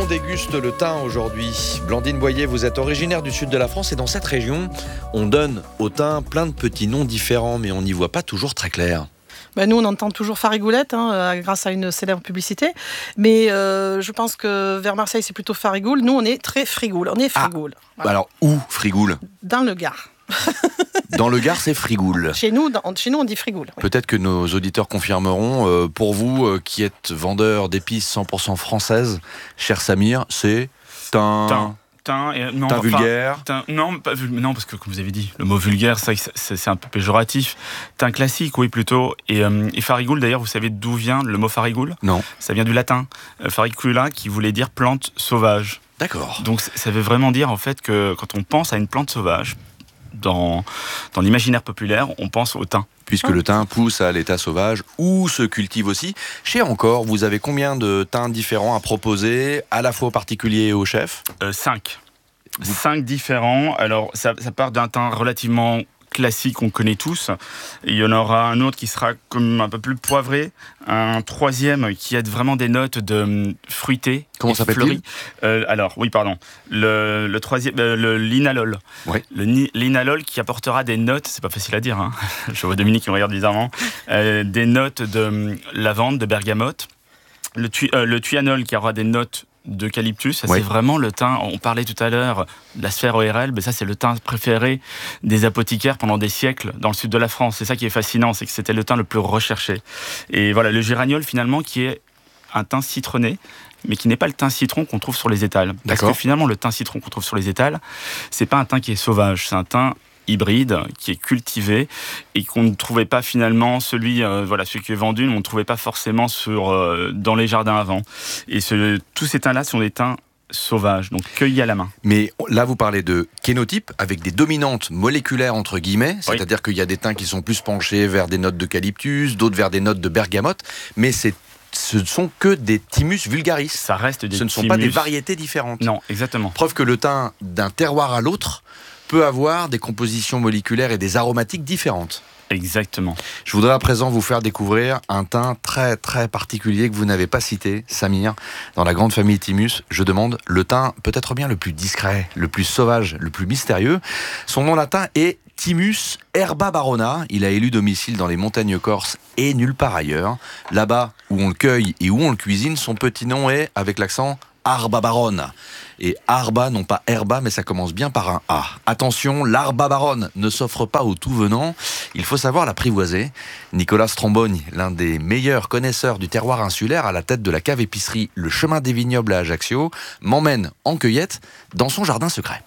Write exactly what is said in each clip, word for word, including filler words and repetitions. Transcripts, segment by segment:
déguste le thym aujourd'hui. Blandine Boyer, vous êtes originaire du sud de la France et dans cette région, on donne au thym plein de petits noms différents, mais on n'y voit pas toujours très clair. Ben nous, on entend toujours farigoulette, hein, grâce à une célèbre publicité. Mais euh, je pense que vers Marseille, c'est plutôt farigoule. Nous, on est très frigoule. On est frigoule. Ah, voilà. Alors, où frigoule ? Dans le Gard. Dans le Gard, c'est frigoule. Chez nous, dans, chez nous on dit frigoule. Oui. Peut-être que nos auditeurs confirmeront. Euh, pour vous, euh, qui êtes vendeur d'épices cent pour cent françaises, cher Samir, c'est thym. Thym. Thym, et, non, thym enfin, vulgaire. Thym, non, pas, non, parce que comme vous avez dit, le mot vulgaire, c'est, c'est, c'est un peu péjoratif. Thym classique, oui, plutôt. Et, euh, et farigoule, d'ailleurs, vous savez d'où vient le mot farigoule ? Non. Ça vient du latin. Euh, faricula, qui voulait dire plante sauvage. D'accord. Donc ça veut vraiment dire en fait que quand on pense à une plante sauvage, dans, dans l'imaginaire populaire, on pense au thym. Puisque le thym pousse à l'état sauvage ou se cultive aussi. Chez Encore, vous avez combien de thym différents à proposer, à la fois aux particuliers et aux chefs ? euh, Cinq. Vous... Cinq différents. Alors ça, ça part d'un thym relativement classique qu'on connaît tous. Il y en aura un autre qui sera comme un peu plus poivré, un troisième qui a vraiment des notes de fruité. Comment s'appelle-t-il ? euh, Alors, oui, pardon. Le, le troisième, euh, le linalol. Oui. Le ni, linalol qui apportera des notes, c'est pas facile à dire, hein. Je vois Dominique qui me regarde bizarrement, euh, des notes de lavande, de bergamote. Le, tu, euh, le tuyanol qui aura des notes d'eucalyptus, ça oui. C'est vraiment le thym, on parlait tout à l'heure de la sphère O R L, mais ça c'est le thym préféré des apothicaires pendant des siècles dans le sud de la France. C'est ça qui est fascinant, c'est que c'était le thym le plus recherché. Et voilà, le géraniol finalement qui est un thym citronné, mais qui n'est pas le thym citron qu'on trouve sur les étals. Parce D'accord. que finalement le thym citron qu'on trouve sur les étals, c'est pas un thym qui est sauvage, c'est un thym hybride, qui est cultivé et qu'on ne trouvait pas finalement, celui, euh, voilà, celui qui est vendu, on ne trouvait pas forcément sur, euh, dans les jardins avant. Et ce, tous ces thym-là sont des thym sauvages, donc cueillis à la main. Mais là, vous parlez de kénotype avec des dominantes moléculaires, entre guillemets, c'est-à-dire oui. qu'il y a des thym qui sont plus penchés vers des notes d'eucalyptus, d'autres vers des notes de bergamote, mais c'est ce ne sont que des thymus vulgaris. Ça reste des Ce ne sont thymus... pas des variétés différentes. Non, exactement. Preuve que le thym, d'un terroir à l'autre, peut avoir des compositions moléculaires et des aromatiques différentes. Exactement. Je voudrais à présent vous faire découvrir un thym très très particulier que vous n'avez pas cité, Samir. Dans la grande famille Thymus, je demande le thym peut-être bien le plus discret, le plus sauvage, le plus mystérieux. Son nom latin est Thymus herba barona. Il a élu domicile dans les montagnes corses et nulle part ailleurs. Là-bas où on le cueille et où on le cuisine, son petit nom est, avec l'accent, Arba Barone. Et Arba, non pas herba, mais ça commence bien par un A. Attention, l'Arba Barone ne s'offre pas aux tout venants. Il faut savoir l'apprivoiser. Nicolas Stromboni, l'un des meilleurs connaisseurs du terroir insulaire à la tête de la cave épicerie Le Chemin des Vignobles à Ajaccio, m'emmène en cueillette dans son jardin secret.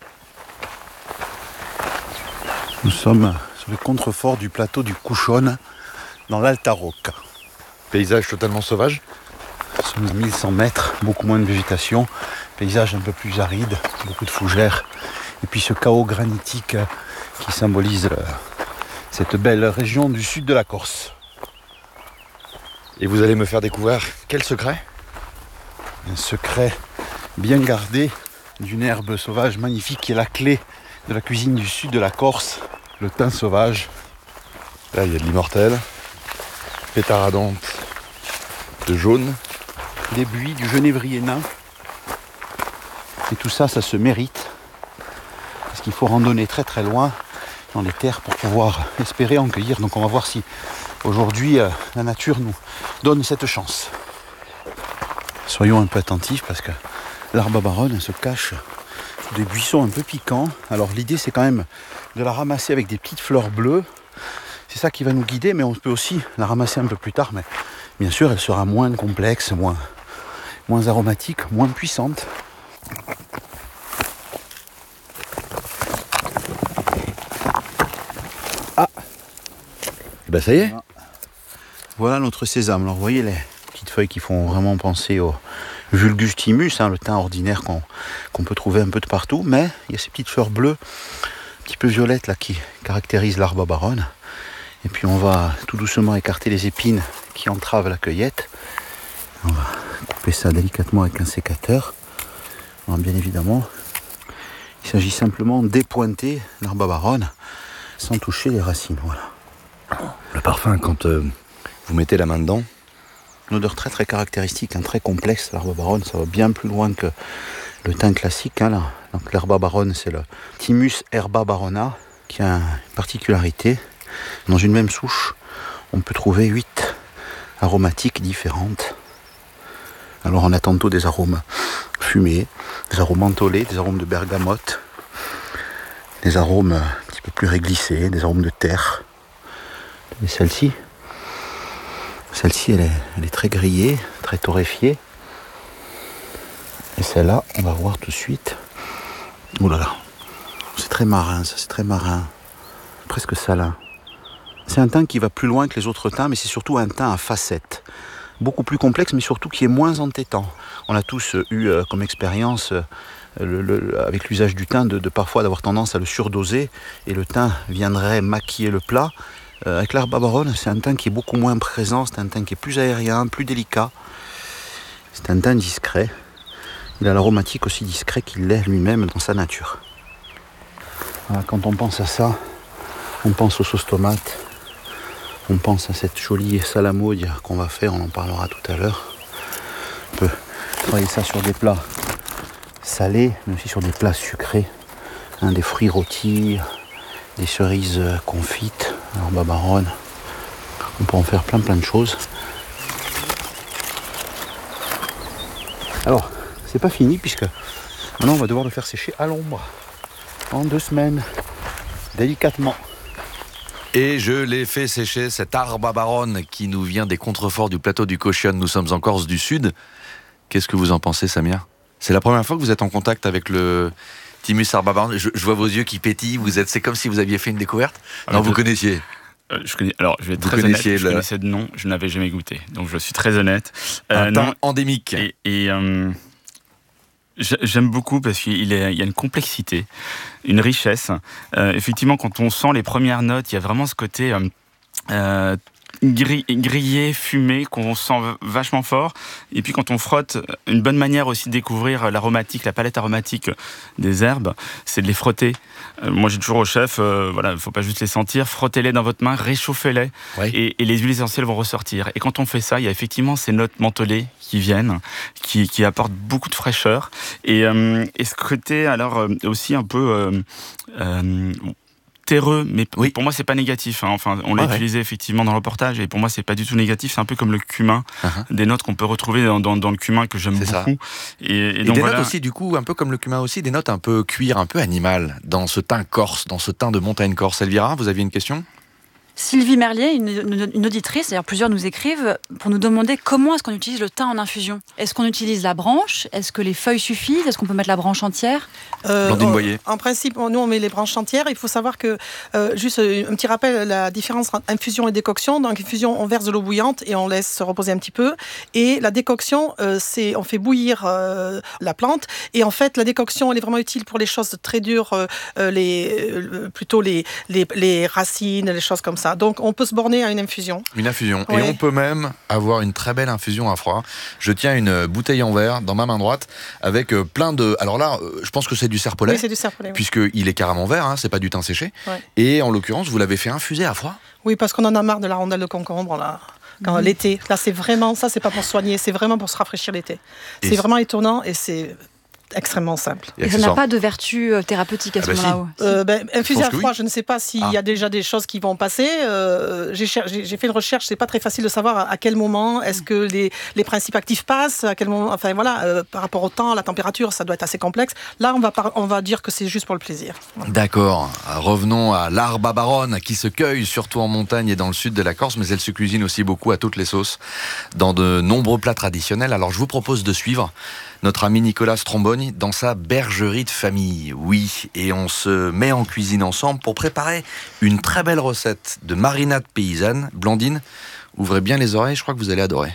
Nous sommes sur le contrefort du plateau du Couchonne, dans l'Alta Rocca. Paysage totalement sauvage. Sur mille cent mètres, beaucoup moins de végétation, paysage un peu plus aride, beaucoup de fougères, et puis ce chaos granitique qui symbolise cette belle région du sud de la Corse. Et vous allez me faire découvrir quel secret ? Un secret bien gardé d'une herbe sauvage magnifique qui est la clé de la cuisine du sud de la Corse, le thym sauvage. Là, il y a de l'immortel, pétaradante de jaune. Des buis, du genévrier nain. Et tout ça, ça se mérite. Parce qu'il faut randonner très très loin dans les terres pour pouvoir espérer en cueillir. Donc on va voir si aujourd'hui euh, la nature nous donne cette chance. Soyons un peu attentifs parce que l'Arba Barone se cache sous des buissons un peu piquants. Alors l'idée c'est quand même de la ramasser avec des petites fleurs bleues. C'est ça qui va nous guider, mais on peut aussi la ramasser un peu plus tard. Mais bien sûr, elle sera moins complexe, moins... moins aromatique, moins puissante. Ah, et ben ça y est. Voilà notre sésame. Alors vous voyez les petites feuilles qui font vraiment penser au Vulgus thymus, hein, le thym ordinaire qu'on, qu'on peut trouver un peu de partout, mais il y a ces petites fleurs bleues, un petit peu violettes là qui caractérisent l'Arba Barone. Et puis on va tout doucement écarter les épines qui entravent la cueillette. On va couper ça délicatement avec un sécateur. Alors bien évidemment, il s'agit simplement d'épointer l'Arba Barone sans toucher les racines. Voilà. Le parfum, quand euh, vous mettez la main dedans, Une odeur très très caractéristique, hein, très complexe. L'herba baronne, ça va bien plus loin que le thym classique. Hein, là. Donc l'herba baronne, c'est le Thymus herba barona, qui a une particularité. Dans une même souche, on peut trouver huit aromatiques différentes. Alors on a tantôt des arômes fumés, des arômes mentholés, des arômes de bergamote, des arômes un petit peu plus réglissés, des arômes de terre. Et celle-ci, celle-ci elle est, elle est très grillée, très torréfiée. Et celle-là, on va voir tout de suite. Oh là là, c'est très marin, ça, c'est très marin, presque salin. C'est un thym qui va plus loin que les autres thym, mais c'est surtout un thym à facettes. Beaucoup plus complexe, mais surtout qui est moins entêtant. On a tous eu euh, comme expérience, euh, le, le, avec l'usage du thym, de, de parfois d'avoir tendance à le surdoser, et le thym viendrait maquiller le plat. Euh, avec l'herba baronne, c'est un thym qui est beaucoup moins présent, c'est un thym qui est plus aérien, plus délicat. C'est un thym discret. Il a l'aromatique aussi discret qu'il l'est lui-même dans sa nature. Voilà, quand on pense à ça, on pense aux sauces tomates. On pense à cette jolie salamaude qu'on va faire, on en parlera tout à l'heure. On peut travailler ça sur des plats salés, mais aussi sur des plats sucrés. Hein, des fruits rôtis, des cerises confites, l'herba baronne. On peut en faire plein plein de choses. Alors, c'est pas fini puisque maintenant on va devoir le faire sécher à l'ombre. En deux semaines, délicatement. Et je l'ai fait sécher, cette herba baronne qui nous vient des contreforts du plateau du Cauchon. Nous sommes en Corse du Sud. Qu'est-ce que vous en pensez, Samir ? C'est la première fois que vous êtes en contact avec le Thymus herba baronne. Je, je vois vos yeux qui pétillent. Vous êtes, c'est comme si vous aviez fait une découverte. Ah, non, vous je, connaissiez. euh, je connais. Alors, je vais être vous très honnête. Je le... connaissais de nom. Je n'avais jamais goûté. Donc, je suis très honnête. Euh, un thym non, endémique. Et, et euh, j'aime beaucoup parce qu'il est, il y a une complexité, une richesse. Euh, effectivement, quand on sent les premières notes, il y a vraiment ce côté euh, euh, gris, grillé, fumé, qu'on sent vachement fort. Et puis quand on frotte, une bonne manière aussi de découvrir l'aromatique, la palette aromatique des herbes, c'est de les frotter. Euh, moi, j'ai toujours au chef, euh, voilà, il ne faut pas juste les sentir, frottez-les dans votre main, réchauffez-les, oui. et, et les huiles essentielles vont ressortir. Et quand on fait ça, il y a effectivement ces notes mentholées qui viennent, qui, qui apportent beaucoup de fraîcheur. Et, euh, et ce côté, alors, euh, aussi un peu... Euh, euh, terreux, mais oui. pour moi c'est pas négatif, hein. Enfin on l'a ah, utilisé ouais. effectivement dans le reportage et pour moi c'est pas du tout négatif, c'est un peu comme le cumin, uh-huh. des notes qu'on peut retrouver dans, dans, dans le cumin que j'aime c'est beaucoup et, et, et donc, des voilà. notes aussi du coup un peu comme le cumin aussi, des notes un peu cuir, un peu animal dans ce thym corse, dans ce thym de montagne corse. Elvira, vous aviez une question ? Sylvie Merlier, une, une, une auditrice, d'ailleurs plusieurs nous écrivent pour nous demander comment est-ce qu'on utilise le thym en infusion. Est-ce qu'on utilise la branche ? Est-ce que les feuilles suffisent ? Est-ce qu'on peut mettre la branche entière ? euh, Boyer. En principe, nous on met les branches entières. Il faut savoir que, euh, juste un petit rappel, la différence entre infusion et décoction. Dans l'infusion, on verse de l'eau bouillante et on laisse se reposer un petit peu. Et la décoction, euh, c'est on fait bouillir euh, la plante. Et en fait, la décoction, elle est vraiment utile pour les choses très dures, euh, les, euh, plutôt les, les, les racines, les choses comme ça. Donc on peut se borner à une infusion. Une infusion. Ouais. Et on peut même avoir une très belle infusion à froid. Je tiens une bouteille en verre dans ma main droite avec plein de... Alors là, je pense que c'est du serpolet. Oui, c'est du serpolet. Puisqu'il est carrément vert, hein, c'est pas du thym séché. Ouais. Et en l'occurrence, vous l'avez fait infuser à froid ? Oui, parce qu'on en a marre de la rondelle de concombre là. Quand mmh. l'été, là c'est vraiment, ça c'est pas pour soigner, c'est vraiment pour se rafraîchir l'été. Et c'est vraiment étonnant et c'est... extrêmement simple. Et, et ça n'a pas de vertu thérapeutique à ce ah bah moment-là si. euh, ben, Infuser à froid, oui. je ne sais pas s'il ah. y a déjà des choses qui vont passer. Euh, j'ai, j'ai, j'ai fait une recherche, c'est pas très facile de savoir à, à quel moment est-ce que les, les principes actifs passent, à quel moment, enfin voilà, euh, par rapport au temps, à la température, ça doit être assez complexe. Là, on va, par, on va dire que c'est juste pour le plaisir. Voilà. D'accord. Revenons à l'herba baronne qui se cueille surtout en montagne et dans le sud de la Corse, mais elle se cuisine aussi beaucoup à toutes les sauces dans de nombreux plats traditionnels. Alors je vous propose de suivre notre ami Nicolas Stromboni dans sa bergerie de famille. Oui, et on se met en cuisine ensemble pour préparer une très belle recette de marinade paysanne. Blandine, ouvrez bien les oreilles, je crois que vous allez adorer.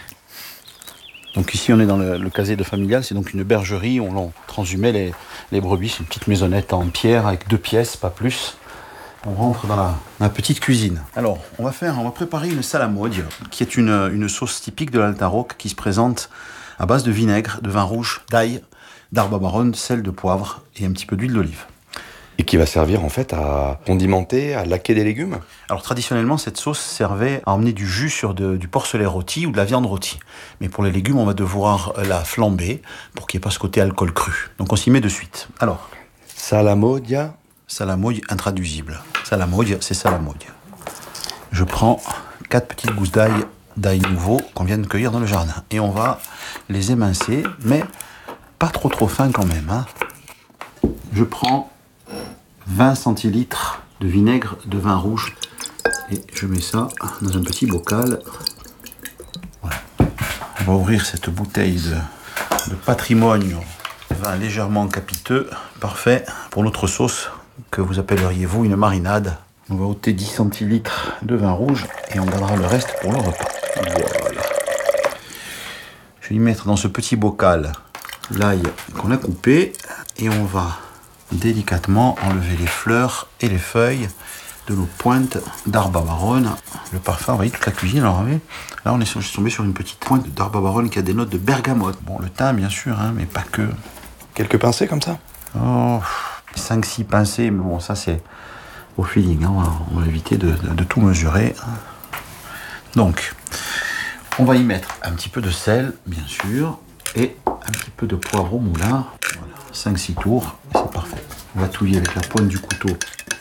Donc ici on est dans le, le casier de familial, c'est donc une bergerie où l'on transhumait les, les brebis. C'est une petite maisonnette en pierre avec deux pièces, pas plus. On rentre dans la, la petite cuisine. Alors, on va faire, on va préparer une salamodia, qui est une, une sauce typique de l'Alta Rocca qui se présente à base de vinaigre, de vin rouge, d'ail, d'herba baronne, de sel, de poivre et un petit peu d'huile d'olive. Et qui va servir en fait à condimenter, à laquer des légumes. Alors traditionnellement, cette sauce servait à emmener du jus sur de, du porcelet rôti ou de la viande rôtie. Mais pour les légumes, on va devoir la flamber pour qu'il n'y ait pas ce côté alcool cru. Donc on s'y met de suite. Alors, Salamodia. salamogne intraduisible. Salamogne, c'est salamogne. Je prends quatre petites gousses d'ail, d'ail nouveau qu'on vient de cueillir dans le jardin. Et on va les émincer, mais pas trop trop fin quand même. Hein. Je prends vingt centilitres de vinaigre de vin rouge et je mets ça dans un petit bocal. Voilà. On va ouvrir cette bouteille de, de patrimoine, vin légèrement capiteux, parfait pour notre sauce que vous appelleriez vous une marinade. On va ôter dix centilitres de vin rouge et on gardera le reste pour le repas. Voilà. Je vais y mettre dans ce petit bocal l'ail qu'on a coupé et on va délicatement enlever les fleurs et les feuilles de nos pointes d'arbre à baronne. Le parfum envahit toute la cuisine. Alors, là, on est tombé sur une petite pointe d'arbre à baronne qui a des notes de bergamote. Bon, le thym, bien sûr, hein, mais pas que. Quelques pincées comme ça. Oh, cinq six pincées, mais bon, ça, c'est au feeling. Hein. On, va, on va éviter de, de, de tout mesurer. Donc, on va y mettre un petit peu de sel, bien sûr, et un petit peu de poivre au moulin. Voilà, cinq six tours, c'est parfait. On va touiller avec la pointe du couteau.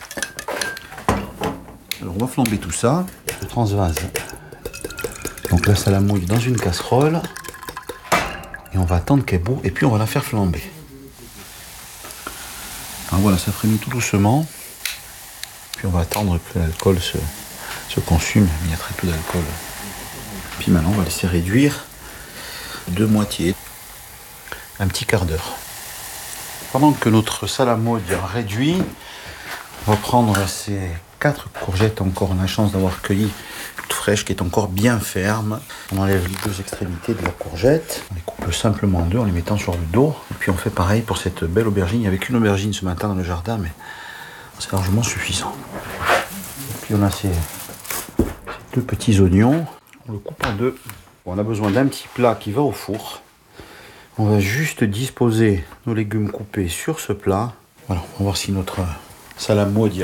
Alors on va flamber tout ça. Je transvase donc la salamouille dans une casserole et on va attendre qu'elle bout et puis on va la faire flamber. Alors voilà, ça frémit tout doucement. Puis on va attendre que l'alcool se, se consume. Il y a très peu d'alcool. Puis maintenant on va laisser réduire de moitié. Un petit quart d'heure. Pendant que notre salamouille réduit, on va prendre ces quatre courgettes encore. On a la chance d'avoir cueilli toute fraîche, qui est encore bien ferme. On enlève les deux extrémités de la courgette. On les coupe simplement en deux en les mettant sur le dos. Et puis on fait pareil pour cette belle aubergine. Il n'y avait qu'une aubergine ce matin dans le jardin, mais c'est largement suffisant. Et puis on a ces, ces deux petits oignons. On le coupe en deux. Bon, on a besoin d'un petit plat qui va au four. On va juste disposer nos légumes coupés sur ce plat. Voilà, on va voir si notre salamouille,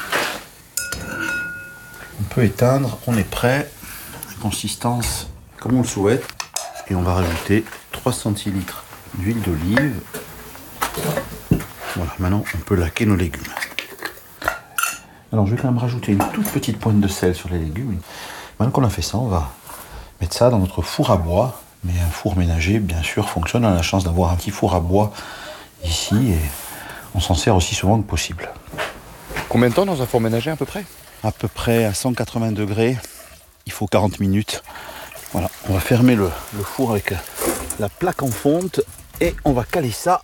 on peut éteindre. On est prêt. Consistance comme on le souhaite. Et on va rajouter trois centilitres d'huile d'olive. Voilà, maintenant on peut laquer nos légumes. Alors je vais quand même rajouter une toute petite pointe de sel sur les légumes. Maintenant qu'on a fait ça, on va mettre ça dans notre four à bois. Mais un four ménager, bien sûr, fonctionne. On a la chance d'avoir un petit four à bois ici et on s'en sert aussi souvent que possible. Combien de temps dans un four ménager à peu près ? À peu près à cent quatre-vingts degrés. Il faut quarante minutes. Voilà, on va fermer le, le four avec la plaque en fonte et on va caler ça